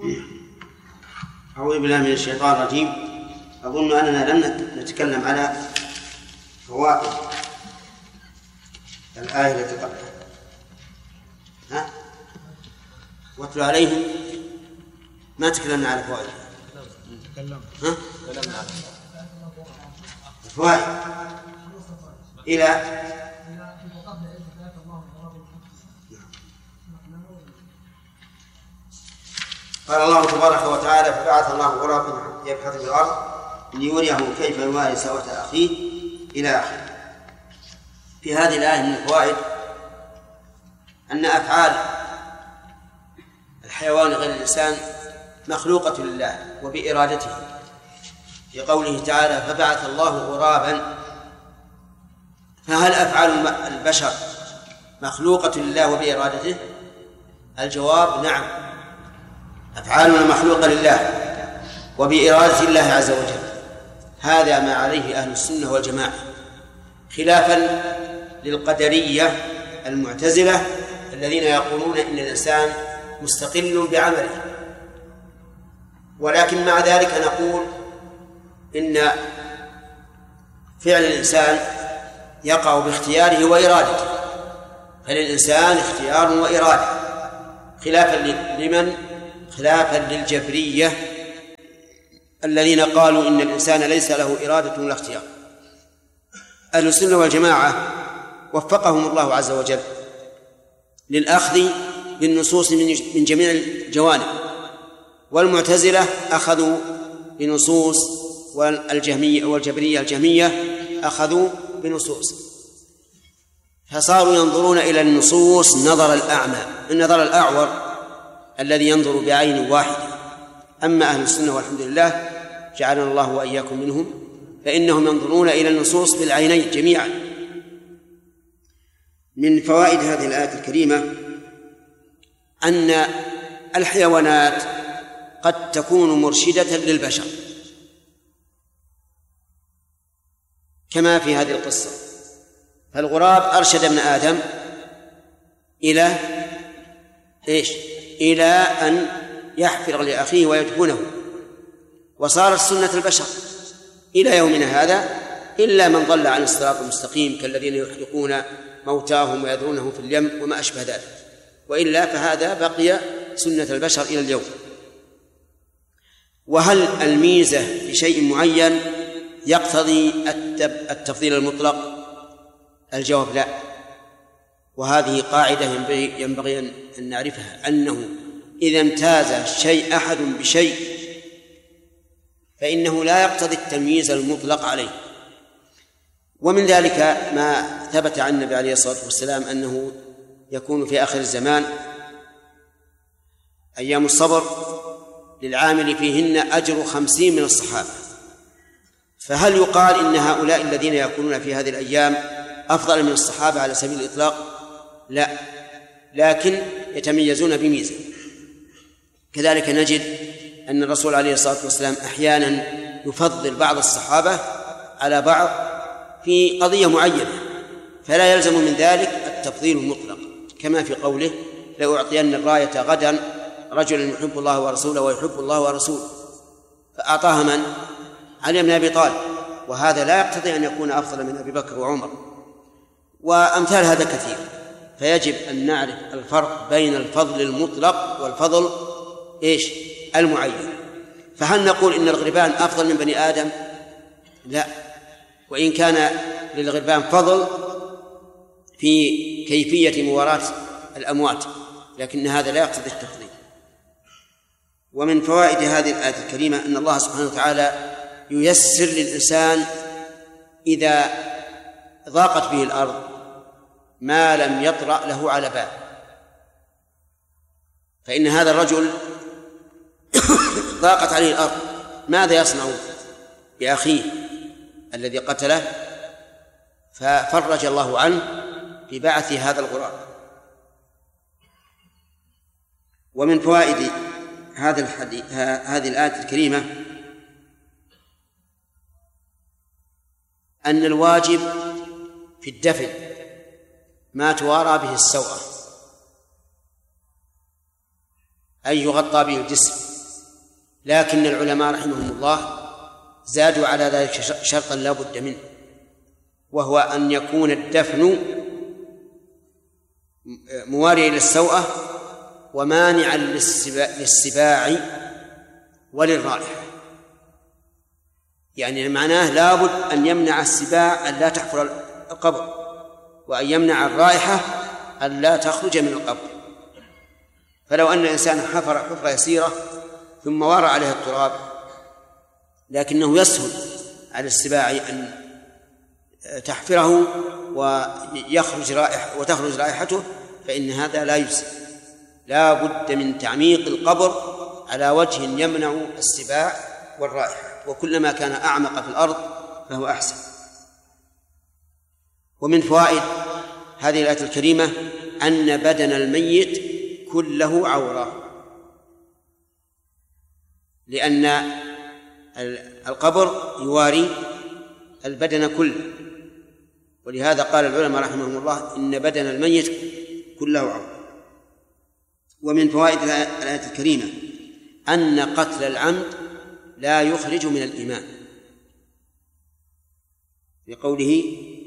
أعوذ بالله من الشيطان الرجيم. أظن أننا لم نتكلم على فوائد الآية التي قبلها. واتل عليهم، ما تكلمنا على فوائد. تكلمنا على الفوائد إلى قال الله تبارك وتعالى: فبعث الله غرابا يبحث في الأرض ليريه كيف يواري سوءة أخيه إلى آخره. في هذه الآية من الفوائد أن أفعال الحيوان غير الإنسان مخلوقة لله وبإرادته، في قوله تعالى: فبعث الله غرابا. فهل أفعال البشر مخلوقة لله وبإرادته؟ الجواب: نعم، أفعالنا مخلوقة لله وبإرادة الله عز وجل. هذا ما عليه أهل السنة والجماعة، خلافا للقدرية المعتزلة الذين يقولون إن الإنسان مستقل بعمله. ولكن مع ذلك نقول إن فعل الإنسان يقع باختياره وإرادته، فللإنسان اختيار وإرادة، خلافا لمن؟ خلافا للجبرية الذين قالوا إن الإنسان ليس له إرادة ولا اختيار. أهل السنة والجماعة وفقهم الله عز وجل للأخذ بالنصوص من جميع الجوانب، والمعتزلة أخذوا بنصوص، والجهمية والجبرية الجهمية أخذوا بنصوص، فصاروا ينظرون إلى النصوص نظر الأعمى، النظر الأعور الذي ينظر بعين واحدة. أما أهل السنة والحمد لله جعلنا الله وإياكم منهم، فإنهم ينظرون إلى النصوص بالعينين جميعا. من فوائد هذه الآية الكريمة أن الحيوانات قد تكون مرشدة للبشر، كما في هذه القصة. فالغراب أرشد ابن آدم إلى إيش؟ إلى أن يحفر لأخيه ويدفنه، وصارت سنة البشر إلى يومنا هذا، إلا من ضل عن الصراط المستقيم كالذين يحرقون موتاهم ويذرونهم في اليم وما أشبه ذلك، وإلا فهذا بقي سنة البشر إلى اليوم. وهل الميزة في شيء معين يقتضي التفضيل المطلق؟ الجواب لا. وهذه قاعدة ينبغي أن نعرفها، أنه إذا امتاز شيء أحد بشيء فإنه لا يقتضي التمييز المطلق عليه. ومن ذلك ما ثبت عن النبي عليه الصلاة والسلام أنه يكون في آخر الزمان أيام الصبر للعامل فيهن أجر 50 من الصحابة. فهل يقال إن هؤلاء الذين يكونون في هذه الأيام أفضل من الصحابة على سبيل الإطلاق؟ لا، لكن يتميزون بميزة. كذلك نجد أن الرسول عليه الصلاة والسلام أحيانا يفضل بعض الصحابة على بعض في قضية معينة، فلا يلزم من ذلك التفضيل المطلق، كما في قوله: لأعطين الراية غدا رجل يحب الله ورسوله ويحب الله ورسوله، فأعطاها من؟ علي بن أبي طالب، وهذا لا يقتضي أن يكون أفضل من أبي بكر وعمر، وأمثال هذا كثير. فيجب أن نعرف الفرق بين الفضل المطلق والفضل المعين. فهل نقول إن الغربان أفضل من بني آدم؟ لا، وإن كان للغربان فضل في كيفية مواراة الأموات، لكن هذا لا يقتضي التفضيل. ومن فوائد هذه الآية الكريمة أن الله سبحانه وتعالى ييسر للإنسان إذا ضاقت به الأرض ما لم يطرأ له على بال. فإن هذا الرجل ضاقت عليه الأرض، ماذا يصنع بأخيه الذي قتله؟ ففرج الله عنه ببعث هذا الغراب. ومن فوائد هذه الآية الكريمة أن الواجب في الدفن ما توارى به السوءة، أي يغطى به الجسم، لكن العلماء رحمهم الله زادوا على ذلك شرطا لا بد منه، وهو أن يكون الدفن مواريا للسوءة ومانعا للسباع وللرائحة. يعني معناه لابد أن يمنع السباع أن لا تحفر القبر، وأن يمنع الرائحة أن لا تخرج من القبر. فلو أن إنسانا حفر حفرة يسيرة ثم وارى عليها التراب لكنه يسهل على السباع أن تحفره وتخرج رائحته، فإن هذا لا يجزي. لا بد من تعميق القبر على وجه يمنع السباع والرائحة، وكلما كان أعمق في الأرض فهو أحسن. ومن فوائد هذه الآية الكريمة أن بدن الميت كله عورة، لأن القبر يواري البدن كله، ولهذا قال العلماء رحمهم الله إن بدن الميت كله عورة. ومن فوائد الآية الكريمة أن قتل العمد لا يخرج من الإيمان، لقوله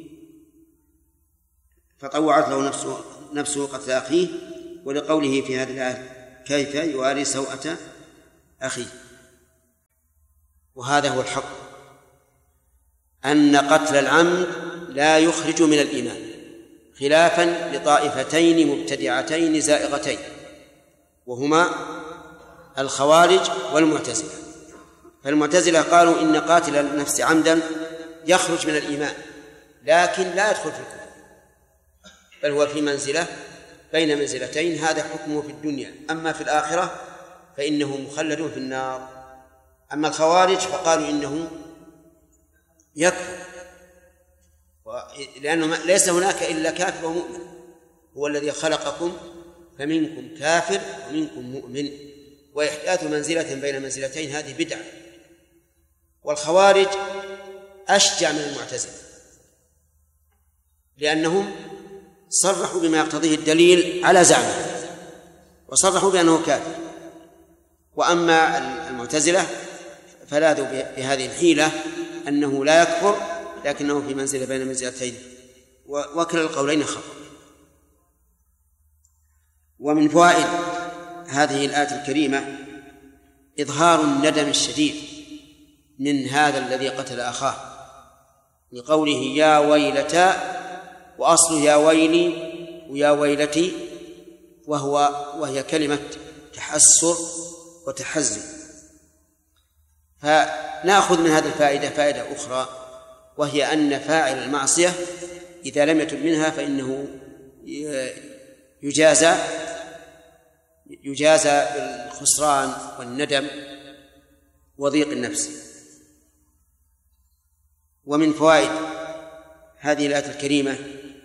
فطوعت له نفسه قتل أخيه، ولقوله في هذه الآية كيف يواري سوءة أخيه. وهذا هو الحق، أن قتل العمد لا يخرج من الإيمان، خلافا لطائفتين مبتدعتين زائغتين، وهما الخوارج والمعتزلة. فالمعتزلة قالوا إن قاتل النفس عمدا يخرج من الإيمان لكن لا يدخل في الكفر، بل هو في منزلة بين منزلتين، هذا حكمه في الدنيا، أما في الآخرة فإنه مخلد في النار. أما الخوارج فقالوا إنه يكفر، لأنه ليس هناك إلا كافر ومؤمن، هو الذي خلقكم فمنكم كافر ومنكم مؤمن، وإحداث منزلة بين منزلتين هذه بدعة. والخوارج أشجع من المعتزلة، لأنهم صرحوا بما يقتضيه الدليل على زعمه، وصرحوا بأنه كافر. وأما المعتزلة فلاذوا بهذه الحيلة أنه لا يكفر لكنه في منزلة بين منزلتين، وكلا القولين خطأ. ومن فوائد هذه الآية الكريمة إظهار الندم الشديد من هذا الذي قتل أخاه، لقوله يا ويلتا، وأصله يا ويلي ويا ويلتي، وهي كلمة تحسر وتحزن. فنأخذ من هذه الفائدة فائدة أخرى، وهي أن فاعل المعصية إذا لم يتب منها فإنه يجازى بالخسران والندم وضيق النفس. ومن فوائد هذه الآية الكريمة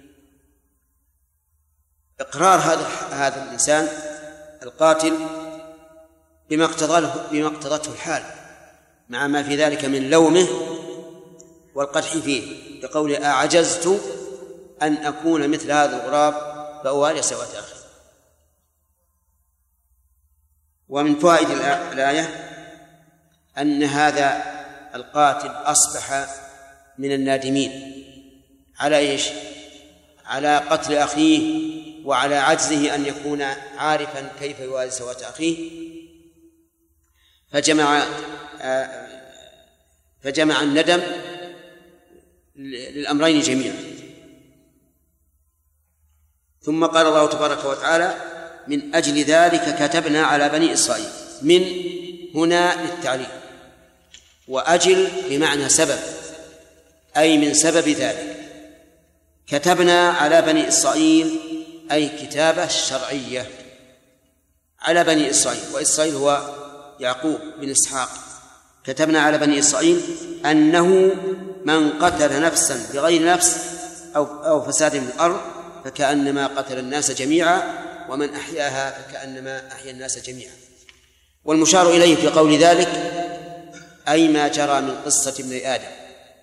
إقرار هذا الإنسان القاتل بما اقتضته الحال، مع ما في ذلك من لومه والقدح فيه، بقوله أعجزت أن أكون مثل هذا الغراب فأواري سوءة أخي. ومن فوائد الآية أن هذا القاتل أصبح من النادمين على إيش؟ على قتل أخيه، وعلى عجزه أن يكون عارفا كيف يواري سوءة أخيه، فجمع الندم للأمرين جميعا. ثم قال الله تبارك وتعالى من أجل ذلك كتبنا على بني إسرائيل، من هنا للتعليل، وأجل بمعنى سبب، أي من سبب ذلك كتبنا على بني إسرائيل، أي كتابة شرعية على بني إسرائيل، وإسرائيل هو يعقوب بن إسحاق. كتبنا على بني إسرائيل أنه من قتل نفسا بغير نفس أو فساد في الأرض فكأنما قتل الناس جميعا، ومن أحياها فكأنما أحيا الناس جميعا. والمشار إليه في قول ذلك أي ما جرى من قصة ابن آدم،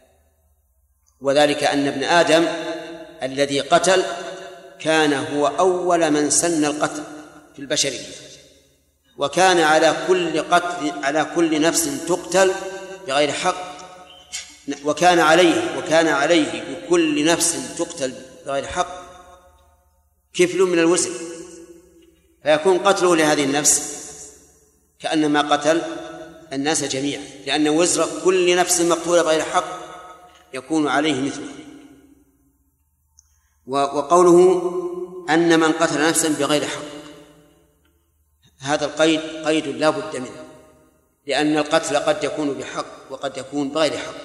وذلك أن ابن آدم الذي قتل كان هو أول من سن القتل في البشرية، وكان على كل نفس تقتل بغير حق، وكان عليه بكل نفس تقتل بغير حق كفل من الوزر، فيكون قتله لهذه النفس كأنما قتل الناس جميعا، لأن وزر كل نفس مقتولة بغير حق يكون عليه مثله. وقوله أن من قتل نفسا بغير حق، هذا القيد قيد لا بد منه، لأن القتل قد يكون بحق وقد يكون بغير حق.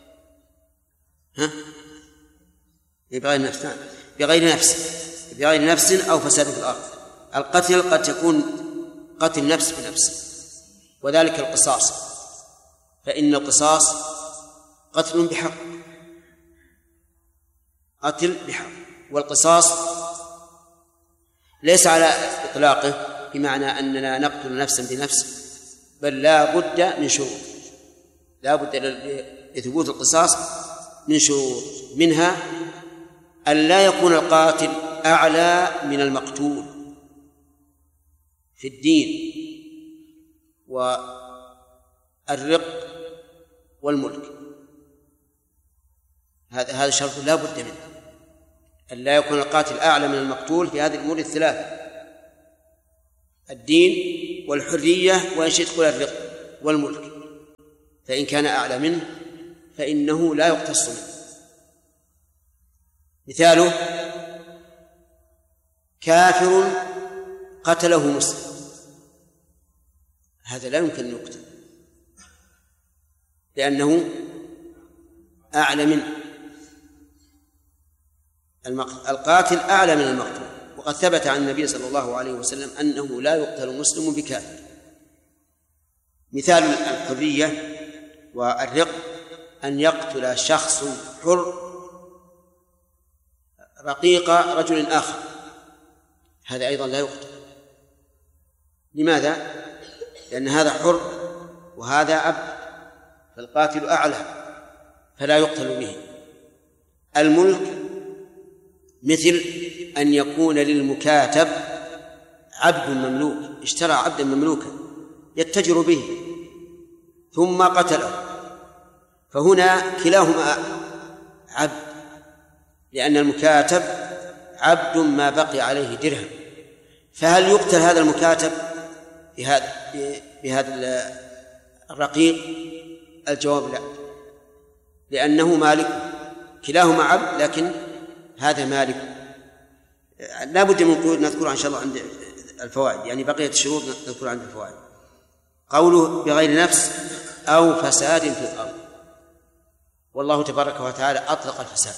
بغير نفس أو فساد في الأرض. القتل قد يكون قتل نفس بنفس، وذلك القصاص، فإن القصاص قتل بحق، قتل بحق. والقصاص ليس على إطلاقه بمعنى أننا نقتل نفسا بنفس، بل لا بد من شروط، لا بد لثبوت القصاص من شروط، منها أن لا يكون القاتل أعلى من المقتول في الدين والرق والملك. هذا شرط لا بد منه، أن لا يكون القاتل أعلى من المقتول في هذه الأمور الثلاثة: الدين والحرية وإن شئت قل الرق والملك. فإن كان أعلى منه فإنه لا يقتص منه. مثاله: كافر قتله مسلم، هذا لا يمكن أن يقتل لأنه أعلى منه، القاتل أعلى من المقتول. وقد ثبت عن النبي صلى الله عليه وسلم أنه لا يقتل مسلم بكافر. مثال الحرية والرق: أن يقتل شخص حر رقيق رجل آخر، هذا أيضا لا يقتل. لماذا؟ لأن هذا حر وهذا عبد، فالقاتل أعلى فلا يقتل به. الملك مثل أن يكون للمكاتب عبد مملوك، اشترى عبدا مملوكا يتجر به ثم قتله، فهنا كلاهما عبد، لأن المكاتب عبد ما بقي عليه درهم. فهل يقتل هذا المكاتب بهذا الرقيق؟ الجواب لا، لأنه مالك، كلاهما عبد لكن هذا مالك. لا بد من قيود نذكرها إن شاء الله عند الفوائد، يعني بقية الشروط نذكرها عند الفوائد. قوله بغير نفس أو فساد في الأرض، والله تبارك وتعالى أطلق الفساد،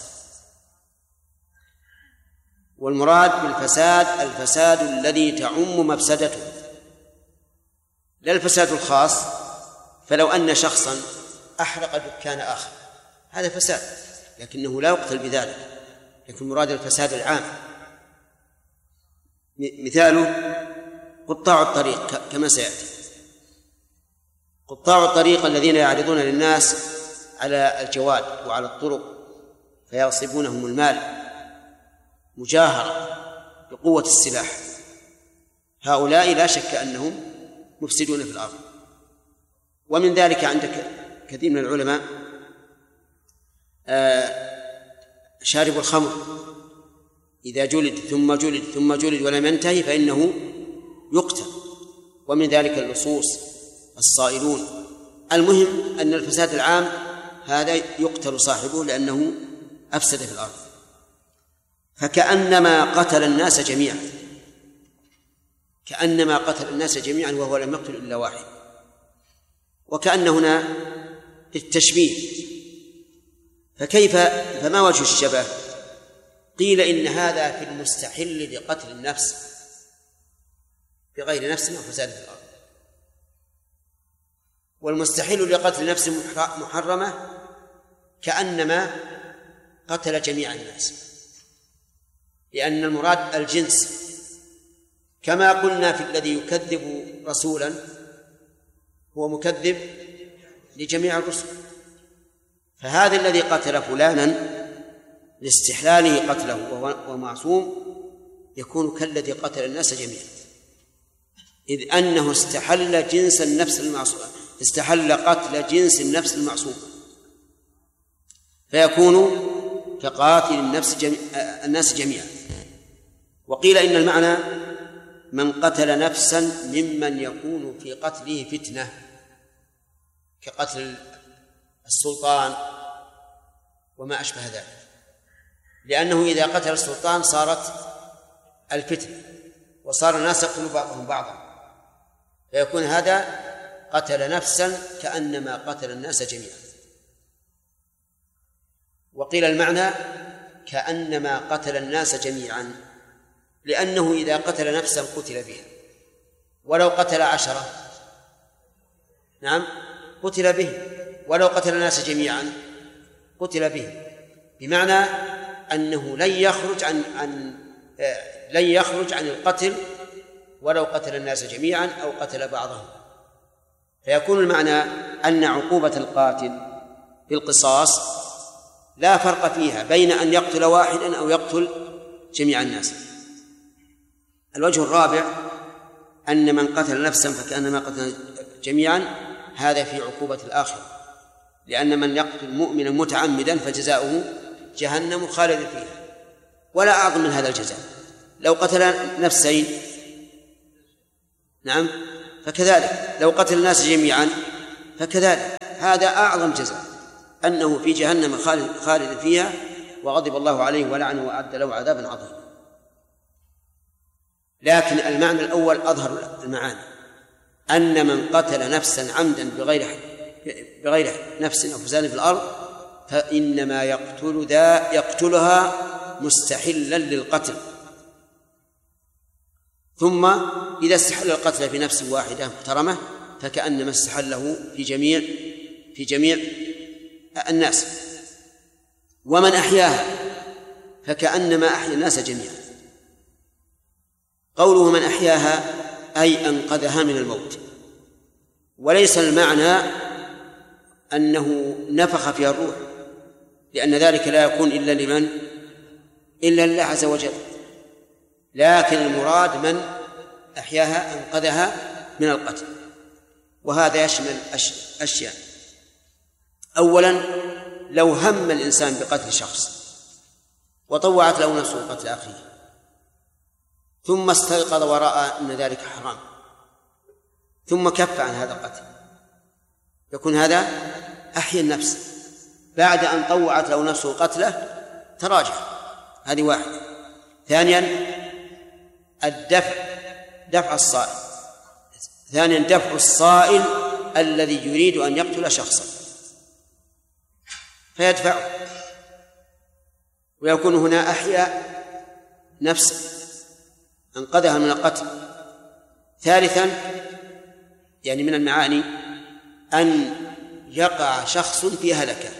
والمراد بالفساد الفساد الذي تعم مفسدته، لا الفساد الخاص. فلو أن شخصا أحرق دكان آخر هذا فساد، لكنه لا يقتل بذلك، لكن مراد الفساد العام. مثاله قطاع الطريق كما سيأتي. قطاع الطريق الذين يعرضون للناس على الجواد وعلى الطرق فيغصبونهم المال مجاهرة بقوة السلاح، هؤلاء لا شك أنهم مفسدون في الأرض. ومن ذلك عندك كثير من العلماء شارب الخمر إذا جلد ثم جلد ولم ينتهي فإنه يقتل، ومن ذلك اللصوص الصائلون. المهم أن الفساد العام هذا يقتل صاحبه لأنه أفسد في الأرض، فكأنما قتل الناس جميعا، كأنما قتل الناس جميعا وهو لم يقتل إلا واحد. وكأن هنا التشبيه، فما وجه الشبه؟ قيل إن هذا في المستحل لقتل النفس بغير نفس وفساد في الأرض، والمستحيل لقتل نفس محرمة كأنما قتل جميع الناس، لأن المراد الجنس، كما قلنا في الذي يكذب رسولا هو مكذب لجميع الرسل. فهذا الذي قتل فلانا لاستحلاله قتله وهو معصوم يكون كالذي قتل الناس جميعا، إذ أنه استحل جنس النفس المعصوم، استحل قتل جنس النفس المعصوم، فيكون كقاتل الناس جميعا. وقيل إن المعنى من قتل نفسا ممن يكون في قتله فتنة، كقتل السلطان وما أشبه ذلك، لأنه إذا قتل السلطان صارت الفتنة وصار الناس يقتل بعضهم بعضا، فيكون هذا قتل نفسا كأنما قتل الناس جميعا. وقيل المعنى كأنما قتل الناس جميعا، لأنه إذا قتل نفسا قتل بها، ولو قتل 10 نعم قتل به، ولو قتل الناس جميعا قتل به، بمعنى أنه لن يخرج عن القتل ولو قتل الناس جميعا أو قتل بعضهم. فيكون المعنى أن عقوبة القاتل بالقصاص لا فرق فيها بين أن يقتل واحدا أو يقتل جميع الناس. الوجه الرابع أن من قتل نفسا فكأنما قتل جميعا، هذا في عقوبة الآخرة، لأن من يقتل مؤمنا متعمدا فجزاؤه جهنم خالدا فيها، ولا أعظم من هذا الجزاء. لو قتل نفسين نعم فكذلك، لو قتل الناس جميعا فكذلك، هذا أعظم جزاء، أنه في جهنم خالدا فيها وغضب الله عليه ولعنه وأعد له عذابا عظيما. لكن المعنى الأول أظهر المعاني، أن من قتل نفسا عمدا بغير نفس أو فساد في الأرض فإنما يقتلها مستحلا للقتل، ثم إذا استحل القتل في نفس واحدة محترمة فكأنما استحله في جميع الناس. ومن أحياها فكأنما أحيا الناس جميعا. قوله من أحياها أي أنقذها من الموت، وليس المعنى أنه نفخ فيها الروح، لأن ذلك لا يكون إلا لمن؟ إلا لله عز وجل. لكن المراد من أحياها أنقذها من القتل، وهذا يشمل أشياء. أولا، لو هم الإنسان بقتل شخص وطوعت له نفسه قتل أخيه ثم استيقظ ورأى أن ذلك حرام ثم كف عن هذا القتل، يكون هذا أحيا النفس بعد أن طوعت له نفسه قتله، تراجع. هذه واحدة. ثانيا دفع الصائل. ثانيا دفع الصائل الذي يريد أن يقتل شخصا فيدفعه، ويكون هنا أحيا نفسه أنقذها من القتل. ثالثا يعني من المعاني أن يقع شخص في هلكة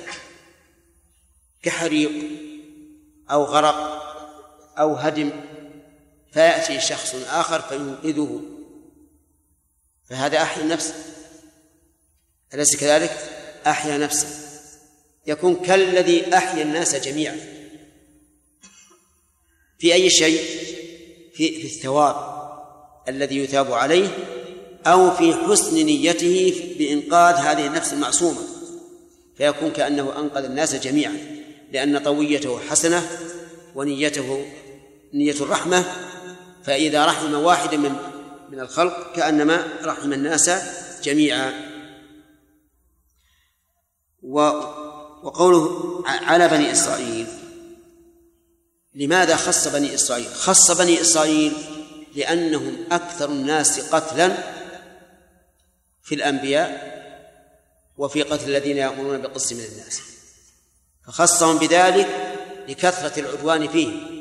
كحريق أو غرق أو هدم، فيأتي شخص آخر فينقذه، فهذا أحيا النفس، أليس كذلك؟ أحيا نفسه، يكون كالذي أحيا الناس جميعا. في أي شيء؟ في الثواب الذي يثاب عليه، أو في حسن نيته بإنقاذ هذه النفس المعصومة، فيكون كأنه أنقذ الناس جميعا، لأن طويته حسنة ونيته نية الرحمة، فإذا رحم واحد من الخلق كأنما رحم الناس جميعا. وقوله على بني إسرائيل، لماذا خص بني إسرائيل؟ خص بني إسرائيل لأنهم أكثر الناس قتلا في الأنبياء وفي قتل الذين يأمرون بالقسط من الناس، فخصهم بذلك لكثرة العدوان فيهم.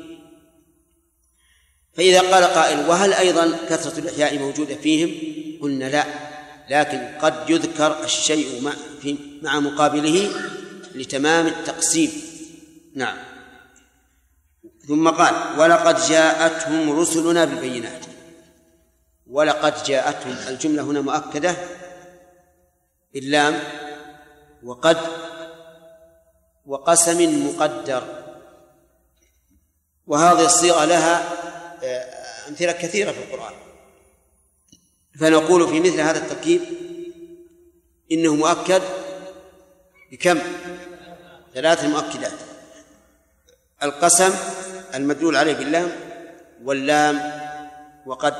فإذا قال قائل وهل أيضا كثرة الإحياء موجودة فيهم؟ قلنا لا، لكن قد يذكر الشيء مع مقابله لتمام التقسيم. نعم. ثم قال ولقد جاءتهم رسلنا بالبينات. ولقد جاءتهم، الجملة هنا مؤكدة باللام وقد وقسم مقدر، وهذه الصيغة لها أمثلة كثيرة في القرآن. فنقول في مثل هذا التركيب إنه مؤكد بكم؟ 3 مؤكدات: القسم المدلول عليه باللام، واللام، وقد.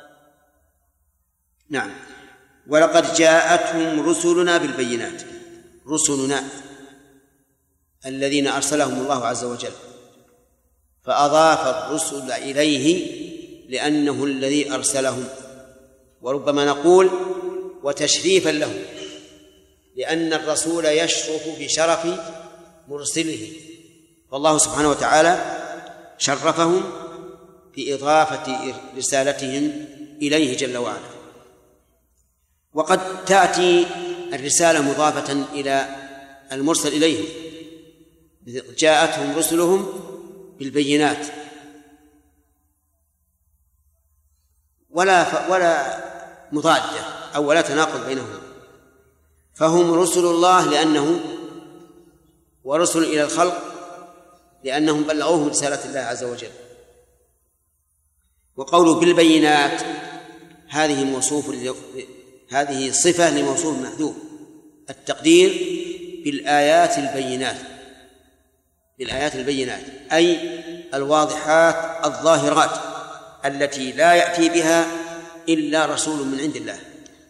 نعم. ولقد جاءتهم رسلنا بالبينات، رسلنا الذين أرسلهم الله عز وجل، فأضاف الرسل إليه لأنه الذي أرسلهم، وربما نقول وتشريفا له، لأن الرسول يشرف بشرف مرسله، فالله سبحانه وتعالى شرفهم بإضافة رسالتهم إليه جل وعلا. وقد تأتي الرسالة مضافة إلى المرسل إليهم، جاءتهم رسلهم بالبينات، ولا مضادة أو ولا تناقض بينهما، فهم رسل الله لأنه ورسل إلى الخلق لأنهم بلغوهم رسالة الله عز وجل. وقوله بالبينات هذه صفة لموصوف محذوف، التقدير بالآيات البينات، بالآيات البينات أي الواضحات الظاهرات التي لا يأتي بها إلا رسول من عند الله.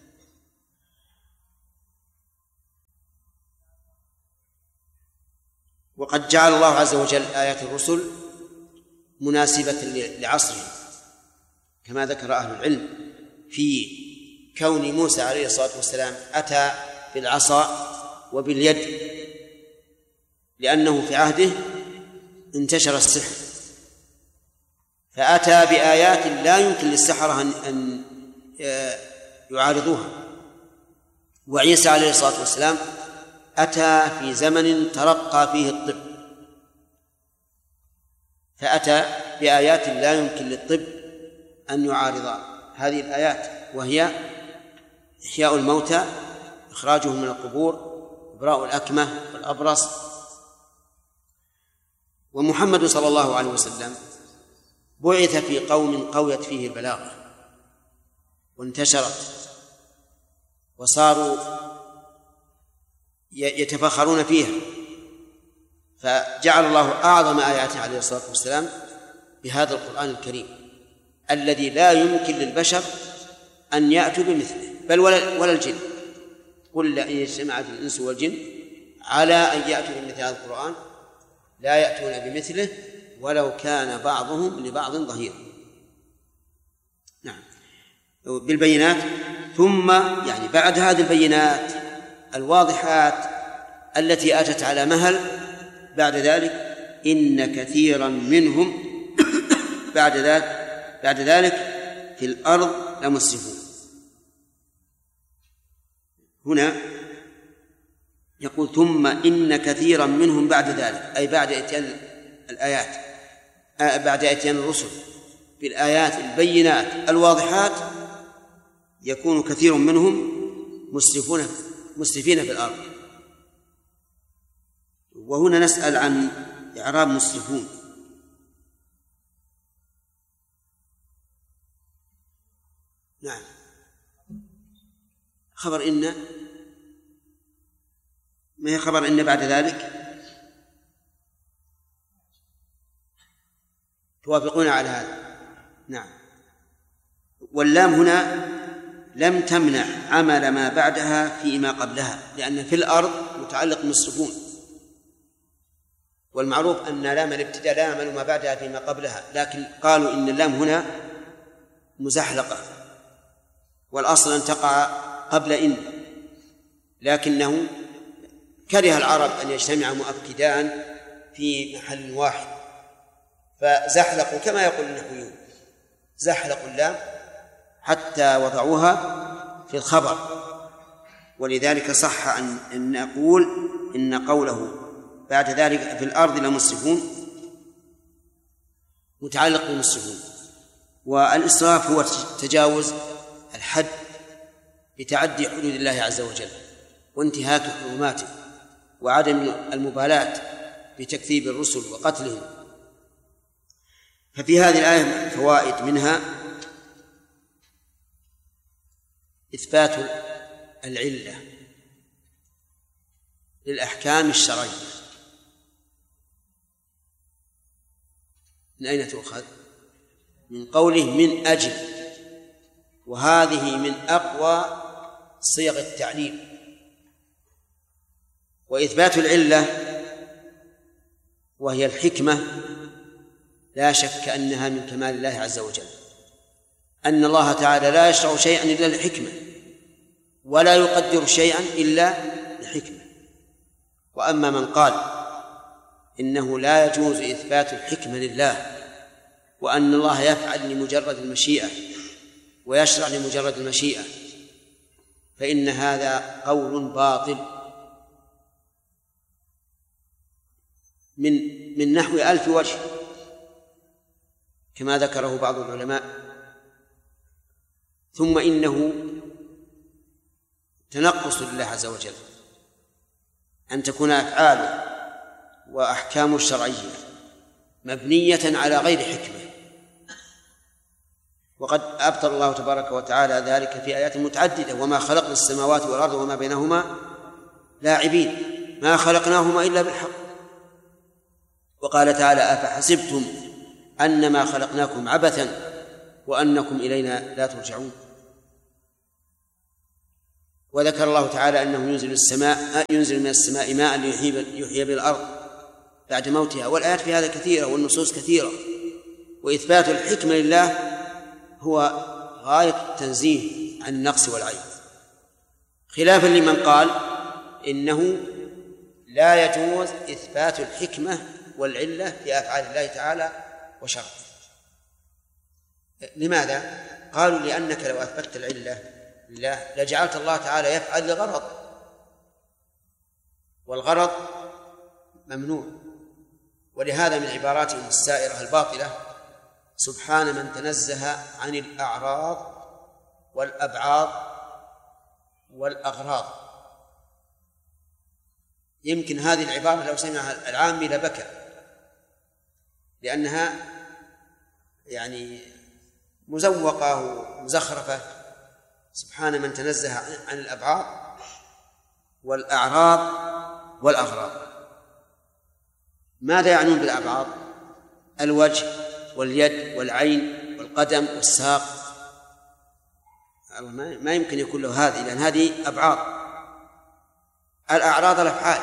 وقد جعل الله عز وجل آيات الرسل مناسبة لعصره، كما ذكر أهل العلم في كون موسى عليه الصلاة والسلام أتى بالعصا وباليد، لأنه في عهده انتشر السحر، فأتى بآيات لا يمكن للسحرة أن يعارضوها. وعيسى عليه الصلاة والسلام أتى في زمن ترقى فيه الطب، فأتى بآيات لا يمكن للطب أن يعارض هذه الآيات، وهي إحياء الموتى، إخراجهم من القبور، إبراء الأكمة والأبرص. ومحمد صلى الله عليه وسلم بعث في قوم قويت فيه البلاغة وانتشرت، وصاروا يتفخرون فيها، فجعل الله أعظم آياته عليه الصلاة والسلام بهذا القرآن الكريم الذي لا يمكن للبشر أن يأتوا بمثله، بل ولا الجن. قل لئن اجتمعت الإنس والجن على أن يأتوا بمثل هذا القرآن لا يأتون بمثله ولو كان بعضهم لبعض ظهيرا. نعم. بالبينات، ثم يعني بعد هذه البينات الواضحات التي أتت على مهل، بعد ذلك إن كثيرا منهم بعد ذلك في الأرض لمسرفون. هنا يقول ثم إن كثيرا منهم بعد ذلك، أي بعد إتيان الآيات، بعد إتيان الرسل بالآيات البينات الواضحات، يكون كثير منهم مسرفين في الأرض. وهنا نسأل عن إعراب مسرفون. نعم. خبر إن، ما هي خبر إن بعد ذلك؟ توافقون على هذا؟ نعم. واللام هنا لم تمنع عمل ما بعدها فيما قبلها، لأن في الأرض متعلق مسرفون، والمعروف أن لام الابتداء لا يعمل ما بعدها فيما قبلها، لكن قالوا إن اللام هنا مزحلقة، والأصل أن تقع قبل إن، لكنه كره العرب أن يجتمع مؤكدان في محل واحد، فزحلقوا كما يقول النحويون، زحلقوا اللام حتى وضعوها في الخبر. ولذلك صح أن نقول إن قوله بعد ذلك في الأرض لمسرفون متعلق بالمسرفون. والإسراف هو تجاوز الحد بتعدي حدود الله عز وجل وانتهاك حرماته وعدم المبالاة بتكذيب الرسل وقتلهم. ففي هذه الآية فوائد، منها إثبات العلة للأحكام الشرعية من أين تؤخذ؟ من قوله من أجل، وهذه من أقوى صيغ التعليل. وإثبات العلة وهي الحكمة لا شك أنها من كمال الله عز وجل، أن الله تعالى لا يشرع شيئا إلا لحكمة، ولا يقدر شيئا إلا لحكمة. وأما من قال إنه لا يجوز إثبات الحكمة لله، وأن الله يفعل لمجرد المشيئة ويشرع لمجرد المشيئة، فإن هذا قول باطل من نحو 1000 وجه كما ذكره بعض العلماء. ثم إنه تنقص لله عز وجل أن تكون أفعاله وأحكامه الشرعية مبنية على غير حكمة، وقد أبطل الله تبارك وتعالى ذلك في آيات متعددة: وما خلقنا السماوات والأرض وما بينهما لاعبين ما خلقناهما إلا بالحق. وقال تعالى: أفحسبتم أنما خلقناكم عبثا وأنكم إلينا لا ترجعون. وذكر الله تعالى أنه ينزل من السماء ماء ليحيي بالأرض بعد موتها، والآيات في هذا كثيرة والنصوص كثيرة. وإثبات الحكمة لله هو غاية التنزيه عن النقص والعيب، خلافا لمن قال إنه لا يجوز إثبات الحكمة والعلة في أفعال الله تعالى وشرعه. لماذا؟ قالوا: لأنك لو أثبتت العلة لله لجعلت الله تعالى يفعل لغرض، والغرض ممنوع. ولهذا من عباراتهم السائرة الباطلة: سبحان من تنزه عن الأعراض والأبعاض والأغراض. يمكن هذه العبارة لو سمعها العامي لبكى، لأنها يعني مزوقة ومزخرفة. سبحان من تنزه عن الأبعاض والأعراض والأغراض. ماذا يعنون بالأبعاض؟ الوجه واليد والعين والقدم والساق. ما يمكن يكون له هذه، لأن هذه أبعاض. الأعراض الأفعال،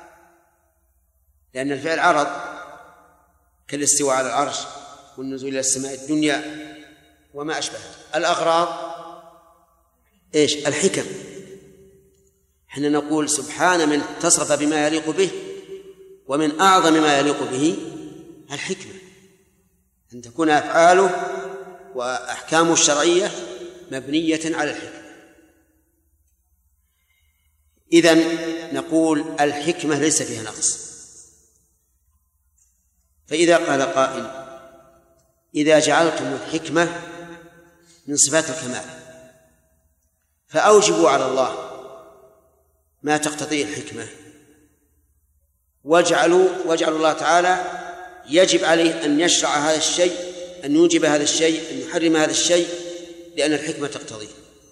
لأن الفعل عرض، كالاستواء على العرش والنزول إلى السماء الدنيا وما أشبهه. الأغراض إيش؟ الحكم. حين نقول سبحان من اتصف بما يليق به، ومن أعظم ما يليق به الحكمة، أن تكون أفعاله وأحكامه الشرعية مبنية على الحكمة. إذن نقول الحكمة ليس فيها نقص. فإذا قال قائل: إذا جعلتم الحكمة من صفات الكمال فأوجبوا على الله ما تقتضيه الحكمة، واجعلوا الله تعالى يجب عليه أن يشرع هذا الشيء، أن يوجب هذا الشيء، أن يحرم هذا الشيء، لأن الحكمة تقتضيه.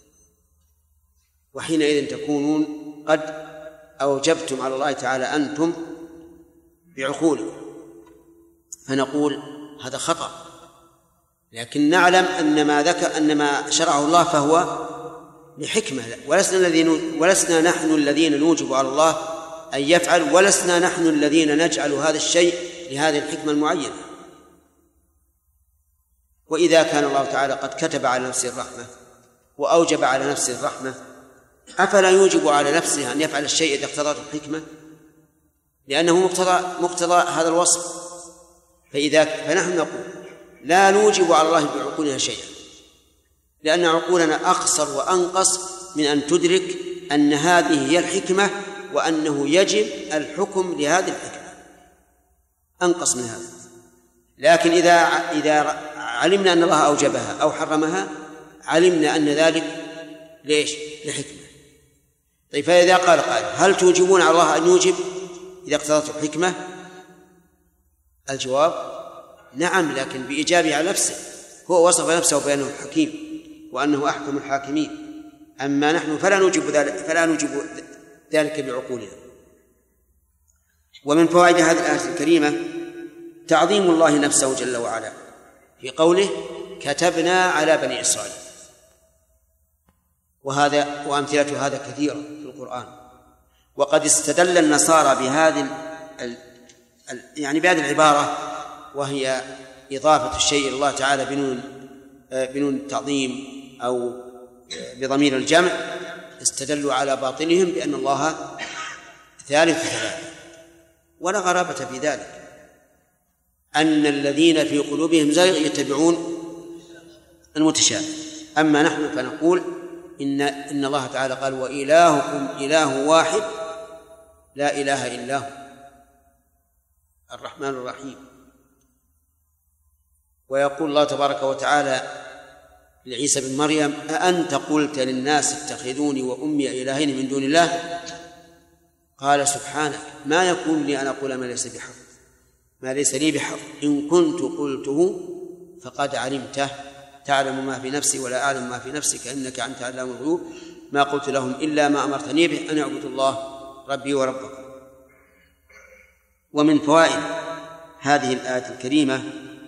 وحينئذ تكونون قد أوجبتم على الله تعالى أنتم بعقولكم، فنقول هذا خطأ. لكن نعلم أن ما شرعه الله فهو لحكمة، ولسنا نحن الذين نوجب على الله أن يفعل، ولسنا نحن الذين نجعل هذا الشيء لهذه الحكمة المعينة. وإذا كان الله تعالى قد كتب على نفسه الرحمة وأوجب على نفسه الرحمة، أفلا يوجب على نفسه أن يفعل الشيء إذا اقتضته الحكمة؟ لأنه مقتضى هذا الوصف. فنحن نقول لا نوجب على الله بعقولنا شيئا، لأن عقولنا أقصر وأنقص من أن تدرك أن هذه هي الحكمة، وأنه يجب الحكم لهذه الحكمة، أنقص من هذا. لكن إذا علمنا أن الله أوجبها أو حرمها، علمنا أن ذلك ليش؟ لحكمة. طيب، فإذا قال قائل: هل توجبون على الله أن يوجب إذا اقتضته الحكمة؟ الجواب: نعم، لكن بإيجابه على نفسه. هو وصف نفسه بأنه حكيم وأنه أحكم الحاكمين، أما نحن فلا نوجب ذلك بعقولنا. ومن فوائد هذه الآية الكريمة تعظيم الله نفسه جل وعلا في قوله كتبنا على بني إسرائيل، وأمثلة هذا كثيرة في القرآن. وقد استدل النصارى بهذه بهذه العبارة، وهي إضافة الشيء إلى الله تعالى بنون التعظيم أو بضمير الجمع، استدلوا على باطلهم بأن الله ثالث ثلاثة. ولا غرابة في ذلك، أن الذين في قلوبهم زيغ يتبعون المتشابه. أما نحن فنقول إن الله تعالى قال وإلهكم إله واحد لا إله إلا هو الرحمن الرحيم. ويقول الله تبارك وتعالى لعيسى بن مريم أأنت قلت للناس اتخذوني وأمي إلهين من دون الله؟ قال سبحانك ما يكون لي أن أقول ما ليس لي بحق، إن كنت قلته فقد علمته تعلم ما في نفسي ولا أعلم ما في نفسك إنك أنت علام الغيوب ما قلت لهم إلا ما أمرتني به أن اعبدوا الله ربي وربكم. ومن فوائد هذه الآية الكريمة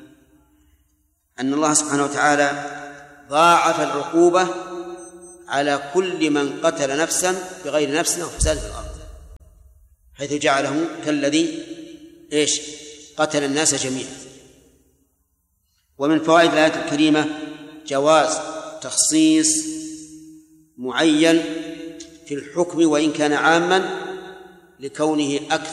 أن الله سبحانه وتعالى ضاعف العقوبة على كل من قتل نفسا بغير نفس أو فساد في الأرض، حيث جعله كالذي قتل الناس جميعا. ومن فوائد الآية الكريمة جواز تخصيص معين في الحكم وإن كان عاما لكونه أكثر